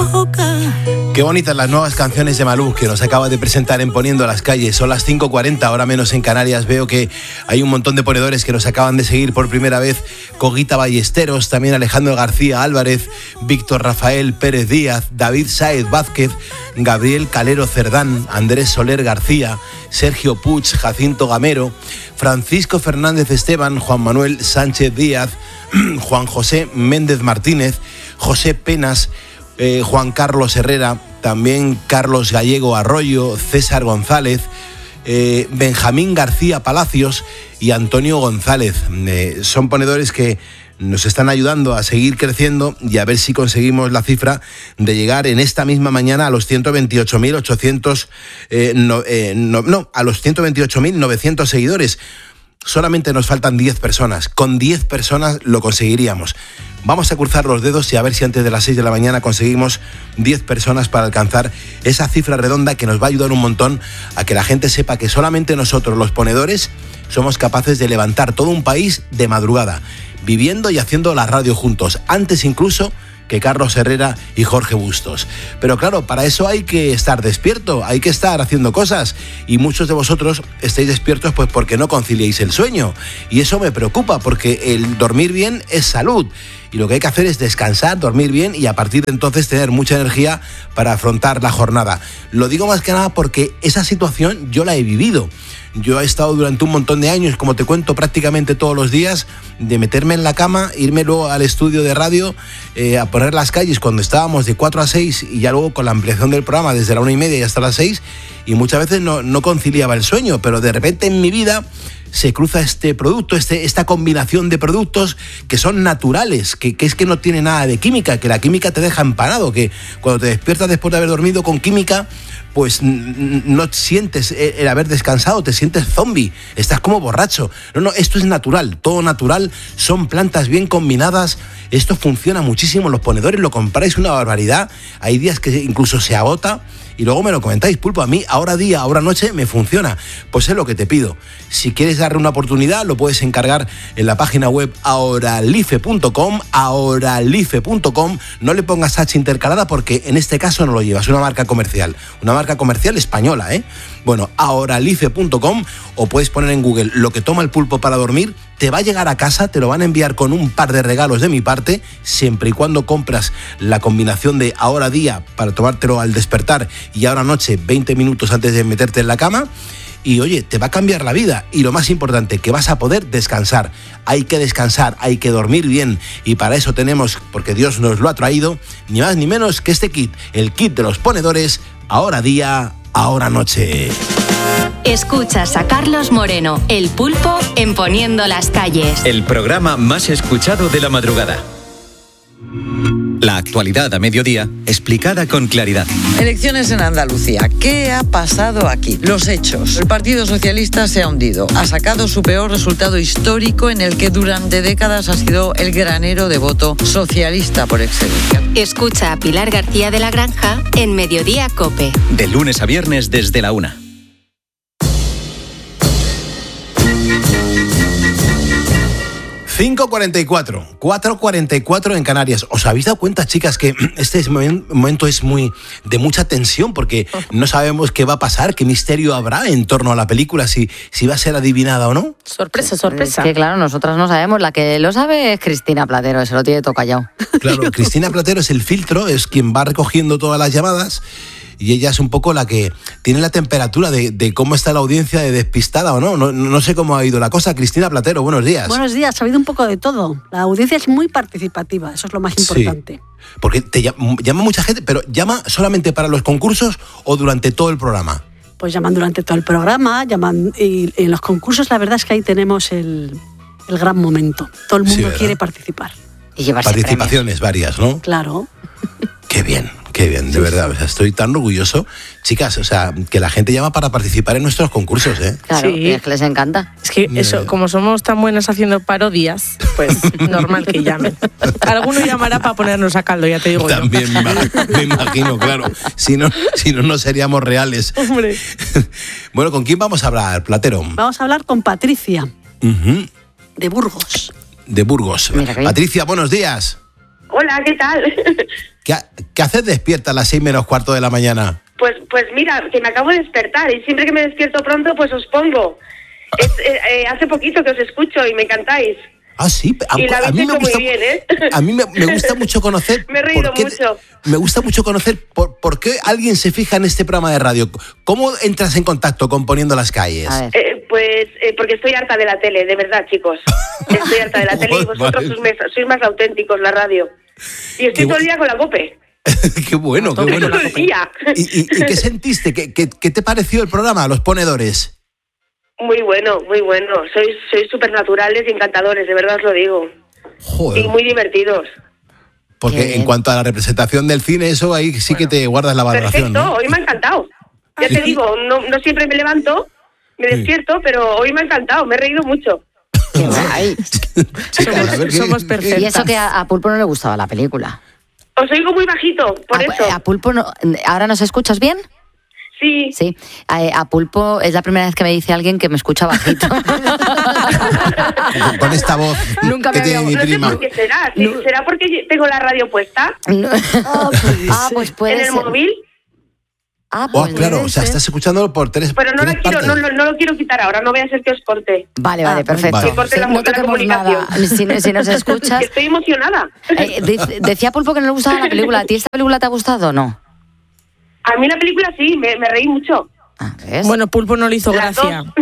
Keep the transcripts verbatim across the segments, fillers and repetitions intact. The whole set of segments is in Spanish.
boca. Qué bonitas las nuevas canciones de Malú que nos acaba de presentar en Poniendo las Calles. Son las cinco cuarenta, ahora menos en Canarias. Veo que hay un montón de ponedores que nos acaban de seguir por primera vez. Coguita Ballesteros, también Alejandro García Álvarez, Víctor Rafael Pérez Díaz, David Sáez Vázquez, Gabriel Calero Cerdán, Andrés Soler García, Sergio Puig, Jacinto Gamero, Francisco Fernández Esteban, Juan Manuel Sánchez Díaz, Juan José Méndez Martínez, José Penas, eh, Juan Carlos Herrera, también Carlos Gallego Arroyo, César González, eh, Benjamín García Palacios y Antonio González. Eh, son ponedores que nos están ayudando a seguir creciendo y a ver si conseguimos la cifra de llegar en esta misma mañana a los ciento veintiocho mil ochocientos, eh, no, eh, no, no, a los ciento veintiocho mil novecientos seguidores. Solamente nos faltan diez personas. Con diez personas lo conseguiríamos. Vamos a cruzar los dedos y a ver si antes de las seis de la mañana conseguimos diez personas para alcanzar esa cifra redonda que nos va a ayudar un montón a que la gente sepa que solamente nosotros, los ponedores, somos capaces de levantar todo un país de madrugada, viviendo y haciendo la radio juntos, antes incluso que Carlos Herrera y Jorge Bustos. Pero claro, para eso hay que estar despierto, hay que estar haciendo cosas, y muchos de vosotros estáis despiertos pues porque no conciliéis el sueño, y eso me preocupa porque el dormir bien es salud, y lo que hay que hacer es descansar, dormir bien y a partir de entonces tener mucha energía para afrontar la jornada. Lo digo más que nada porque esa situación yo la he vivido. Yo he estado durante un montón de años, como te cuento, prácticamente todos los días, de meterme en la cama, irme luego al estudio de radio, eh, a poner las calles cuando estábamos de cuatro a seis y ya luego con la ampliación del programa desde la una y media y hasta las seis, y muchas veces no, no conciliaba el sueño, pero de repente en mi vida se cruza este producto, este, esta combinación de productos que son naturales, que, que es que no tiene nada de química, que la química te deja empanado, que cuando te despiertas después de haber dormido con química, pues no sientes el haber descansado, te sientes zombie, estás como borracho. No, no, esto es natural, todo natural, son plantas bien combinadas, esto funciona muchísimo, los ponedores lo compráis una barbaridad, hay días que incluso se agota y luego me lo comentáis, Pulpo, a mí ahora día, ahora noche me funciona. Pues es lo que te pido. Si quieres darle una oportunidad, lo puedes encargar en la página web ahoralife punto com, ahoralife punto com. No le pongas H intercalada porque en este caso no lo llevas, una marca comercial, una marca comercial española, ¿eh? Bueno, ahoralife punto com, o puedes poner en Google lo que toma el pulpo para dormir. Te va a llegar a casa, te lo van a enviar con un par de regalos de mi parte, siempre y cuando compras la combinación de ahora día para tomártelo al despertar y ahora noche, veinte minutos antes de meterte en la cama. Y oye, te va a cambiar la vida, y lo más importante, que vas a poder descansar. Hay que descansar, hay que dormir bien, y para eso tenemos, porque Dios nos lo ha traído, ni más ni menos que este kit, el kit de los ponedores, ahora día, ahora noche. Escuchas a Carlos Moreno, el Pulpo, en Poniendo las Calles. El programa más escuchado de la madrugada. La actualidad a mediodía, explicada con claridad. Elecciones en Andalucía. ¿Qué ha pasado aquí? Los hechos. El Partido Socialista se ha hundido. Ha sacado su peor resultado histórico, en el que durante décadas ha sido el granero de voto socialista por excelencia. Escucha a Pilar García de la Granja en Mediodía COPE. De lunes a viernes desde la una. cinco cuarenta y cuatro, cuatro cuarenta y cuatro en Canarias. ¿Os habéis dado cuenta, chicas, que este momento es muy de mucha tensión porque no sabemos qué va a pasar, qué misterio habrá en torno a la película, si, si va a ser adivinada o no? Sorpresa, sorpresa. Es que claro, nosotras no sabemos, la que lo sabe es Cristina Platero, se lo tiene todo callado. Claro, Cristina Platero es el filtro, es quien va recogiendo todas las llamadas. Y ella es un poco la que tiene la temperatura de, de cómo está la audiencia, de despistada o no. no. No sé cómo ha ido la cosa. Cristina Platero, buenos días. Buenos días, ha habido un poco de todo. La audiencia es muy participativa, eso es lo más importante. Sí, porque te llama, llama mucha gente, pero ¿llama solamente para los concursos o durante todo el programa? Pues llaman durante todo el programa, llaman y, y en los concursos la verdad es que ahí tenemos el, el gran momento. Todo el mundo sí, quiere participar. Y llevarse participaciones premios. Varias, ¿no? Claro. Qué bien. Qué bien, de sí, verdad, o sea, estoy tan orgulloso. Chicas, o sea, que la gente llama para participar en nuestros concursos, ¿eh? Claro, sí. Y es que les encanta. Es que eso, como somos tan buenos haciendo parodias, pues normal que llamen. Alguno llamará para ponernos a caldo, ya te digo. También yo. me, me imagino, claro. Si no, si no, no seríamos reales. Hombre. Bueno, ¿con quién vamos a hablar, Platero? Vamos a hablar con Patricia, uh-huh. de Burgos. De Burgos. Patricia, buenos días. Hola, ¿qué tal? ¿Qué, qué haces despierta a las seis menos cuarto de la mañana? Pues, pues mira, que me acabo de despertar y siempre que me despierto pronto, pues os pongo. Es, eh, eh, hace poquito que os escucho y me encantáis. Ah, sí. A, y la a mí me gusta, muy bien, ¿eh? A mí me, me gusta mucho conocer... me he reído qué, mucho. Me gusta mucho conocer por, por qué alguien se fija en este programa de radio. ¿Cómo entras en contacto con Poniendo las Calles? Eh, pues eh, porque estoy harta de la tele, de verdad, chicos. Estoy harta de la tele y vosotros Vale. sois, más, sois más auténticos, la radio. Y estoy Qué todo el bu- día con la COPE. Qué bueno, qué bueno. Todo el día. ¿Y, y, y qué sentiste? ¿Qué, qué, qué te pareció el programa, Los Ponedores? Muy bueno, muy bueno. Sois sois súper naturales y encantadores, de verdad os lo digo. Joder. Y muy divertidos. Porque en cuanto a la representación del cine, eso ahí sí que te guardas la valoración, Perfecto, ¿no? hoy me ha encantado. Ya Sí. te digo, no, no siempre me levanto, me Sí. despierto, pero hoy me ha encantado, me he reído mucho. Qué guay. Chicas, a ver qué- Somos perfectas. Y eso que a, a Pulpo no le gustaba la película. Os oigo muy bajito, por a, eso. a Pulpo no, ¿ahora nos escuchas bien? Sí. Sí. A, a Pulpo es la primera vez que me dice alguien que me escucha bajito. Con esta voz Nunca que me tiene había- mi No sé prima. por qué será. Sí, ¿será porque tengo la radio puesta No. Ah, pues puede en el ser. móvil? Ah, Oh, pues claro, debe o sea, ser. estás escuchándolo por tres Pero no, tres la quiero, partes. no, no, no lo quiero quitar ahora, no voy a hacer que os corte. Vale, vale, Ah, perfecto. vale. Que corte Sí, la- no la toquemos comunicación. nada. Si, si nos escuchas. Que estoy emocionada. Eh, de- decía Pulpo que no le gustaba la película. ¿A ti esta película te ha gustado o no? A mí la película sí, me, me reí mucho. Ah, ¿ves? Bueno, Pulpo no le hizo Las gracia. dos.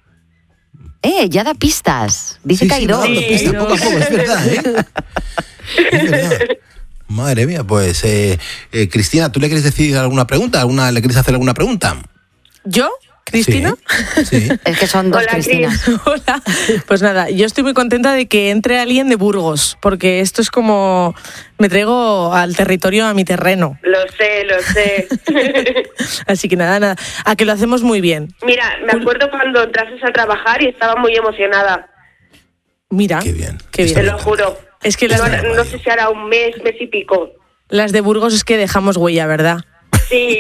Eh, ya da pistas. Dice Sí, que hay sí, dos. no, Sí. pista poco a poco, es verdad, ¿eh? Es verdad. Madre mía, pues, eh, eh, Cristina, ¿tú le quieres decir alguna pregunta? ¿Alguna, ¿Le quieres hacer alguna pregunta? ¿Yo? ¿Cristina? Sí, sí. Es que son dos Hola, Cristinas. Cris. Hola. Pues nada, yo estoy muy contenta de que entre alguien de Burgos, porque esto es como me traigo al territorio, a mi terreno. Lo sé, lo sé. Así que nada, nada, a que lo hacemos muy bien. Mira, me acuerdo cuando entraste a trabajar y estaba muy emocionada. Mira, Qué bien. qué Esto Te bien. lo juro. Es que las, No, no sé si hará un mes, mes y pico. las de Burgos es que dejamos huella, ¿verdad? Sí.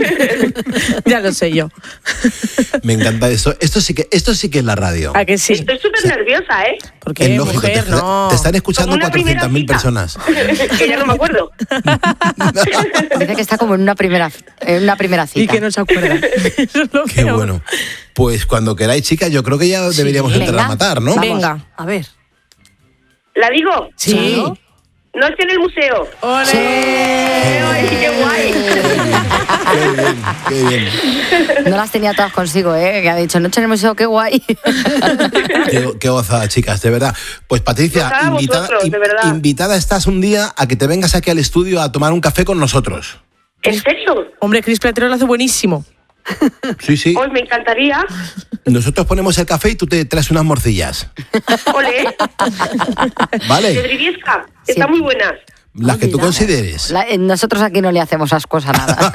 Ya lo sé yo. Me encanta eso. Esto sí que, esto sí que es la radio. ¿A que sí? Estoy súper nerviosa, ¿eh? Porque Es lógico, mujer, te, no. te están escuchando Como una primera cuatrocientas mil cita. personas. Que ya no me acuerdo. Dice que está como en una primera, en una primera cita. Y que no se acuerda. Eso es lo Qué peor. bueno. Pues cuando queráis, chicas, yo creo que ya deberíamos entrar Venga. a matar, ¿no? Vamos. Venga. A ver. ¿La digo? Sí. Claro. No estoy en el museo. ¡Ole! ¡Ay, qué guay! Qué bien, qué bien. No las tenía todas consigo, ¿eh? Que ha dicho, noche en el museo, qué guay. Qué, qué gozada, chicas, de verdad. Pues Patricia, Gozada invitada, vosotros, de verdad. invitada estás un día a que te vengas aquí al estudio a tomar un café con nosotros. ¿En serio? Hombre, Cris Platero lo hace buenísimo. Sí, sí. Hoy me encantaría. Nosotros ponemos el café y tú te traes unas morcillas. Ole, de ¿Vale? Briviesca. Sí. Están muy buenas. Las que tú consideres. La- eh, nosotros aquí no le hacemos ascos a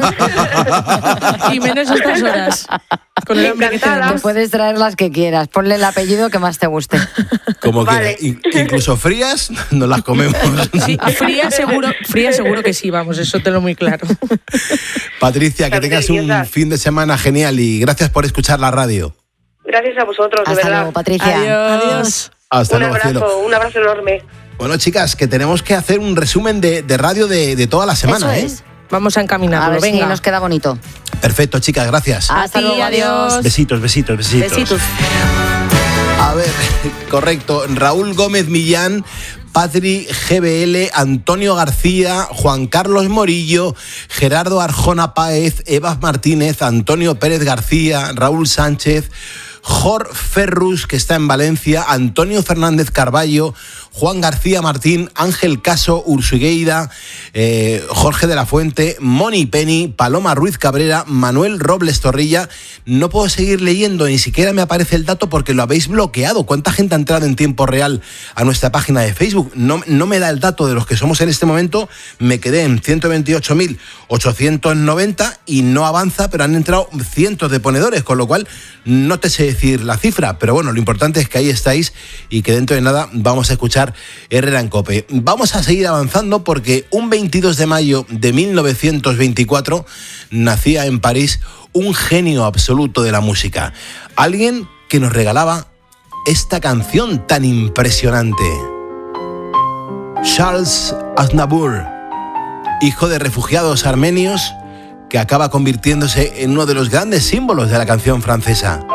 nada. Y menos estas horas. Con el hambre que Encantada. tenemos. Puedes traer las que quieras. Ponle el apellido que más te guste. Como Vale. quieras. In- incluso frías, nos las comemos. Sí, fría seguro, fría seguro que sí, vamos, eso te lo muy claro. Patricia, que Están tengas un deliciosas. fin de semana genial y gracias por escuchar la radio. Gracias a vosotros, de Hasta verdad. luego, Patricia. Adiós. Hasta Un luego, abrazo, cielo. un abrazo enorme. Bueno, chicas, que tenemos que hacer un resumen de, de radio de, de toda la semana, Eso ¿eh? es. Vamos a encaminarlo, A ver venga. si nos queda bonito. Perfecto, chicas, gracias. A Hasta ti, luego, adiós. Besitos, besitos, besitos. Besitos. A ver, correcto. Raúl Gómez Millán, Patri G B L, Antonio García, Juan Carlos Morillo, Gerardo Arjona Páez, Eva Martínez, Antonio Pérez García, Raúl Sánchez, Jor Ferrus, que está en Valencia, Antonio Fernández Carballo, Juan García Martín, Ángel Caso, Ursugueira, eh, Jorge de la Fuente, Moni Penny, Paloma Ruiz Cabrera, Manuel Robles Torrilla. No puedo seguir leyendo, ni siquiera me aparece el dato porque lo habéis bloqueado. ¿Cuánta gente ha entrado en tiempo real a nuestra página de Facebook? No, no me da el dato de los que somos en este momento. Me quedé en ciento veintiocho mil ochocientos noventa y no avanza, pero han entrado cientos de ponedores, con lo cual no te sé decir la cifra, pero bueno, lo importante es que ahí estáis y que dentro de nada vamos a escuchar Herrera en Cope. Vamos a seguir avanzando porque un veintidós de mayo de mil novecientos veinticuatro nacía en París un genio absoluto de la música, alguien que nos regalaba esta canción tan impresionante. Charles Aznavour, hijo de refugiados armenios, que acaba convirtiéndose en uno de los grandes símbolos de la canción francesa.